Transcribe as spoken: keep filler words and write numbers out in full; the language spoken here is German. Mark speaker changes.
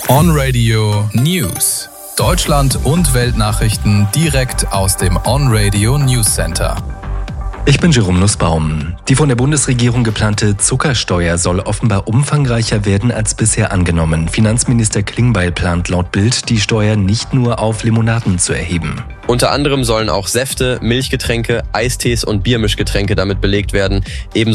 Speaker 1: On Radio News. Deutschland und Weltnachrichten direkt aus dem On Radio News Center.
Speaker 2: Ich bin Jerome Nussbaum. Die von der Bundesregierung geplante Zuckersteuer soll offenbar umfangreicher werden als bisher angenommen. Finanzminister Klingbeil plant laut Bild, die Steuer nicht nur auf Limonaden zu erheben.
Speaker 3: Unter anderem sollen auch Säfte, Milchgetränke, Eistees und Biermischgetränke damit belegt werden. Ebenso